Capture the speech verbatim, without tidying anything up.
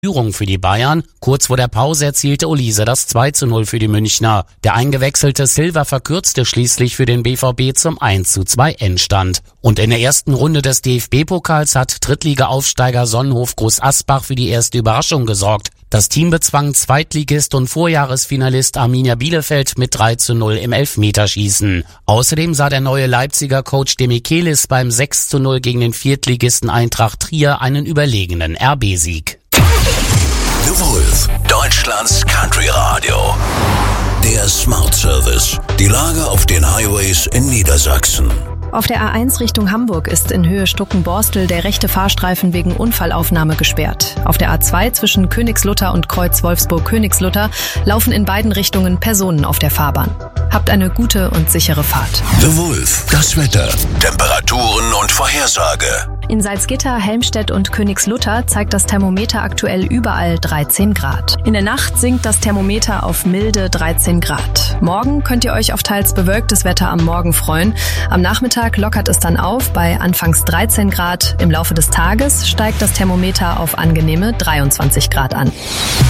Führung für die Bayern. Kurz vor der Pause erzielte Olise das zwei zu null für die Münchner. Der eingewechselte Silva verkürzte schließlich für den B V B zum eins zu zwei Endstand. Und in der ersten Runde des D F B-Pokals hat Drittliga-Aufsteiger Sonnenhof Groß-Asbach für die erste Überraschung gesorgt. Das Team bezwang Zweitligist und Vorjahresfinalist Arminia Bielefeld mit drei zu null im Elfmeterschießen. Außerdem sah der neue Leipziger Coach Demichelis beim sechs zu null gegen den Viertligisten Eintracht Trier einen überlegenen R B-Sieg. The Wolf, Deutschlands Country Radio. Der Smart Service. Die Lage auf den Highways in Niedersachsen. Auf der A eins Richtung Hamburg ist in Höhe Stuckenborstel der rechte Fahrstreifen wegen Unfallaufnahme gesperrt. Auf der A zwei zwischen Königslutter und Kreuz Wolfsburg-Königslutter laufen in beiden Richtungen Personen auf der Fahrbahn. Habt eine gute und sichere Fahrt. The Wolf, das Wetter, Temperaturen und Vorhersage. In Salzgitter, Helmstedt und Königslutter zeigt das Thermometer aktuell überall dreizehn Grad. In der Nacht sinkt das Thermometer auf milde dreizehn Grad. Morgen könnt ihr euch auf teils bewölktes Wetter am Morgen freuen. Am Nachmittag lockert es dann auf bei anfangs dreizehn Grad. Im Laufe des Tages steigt das Thermometer auf angenehme dreiundzwanzig Grad an.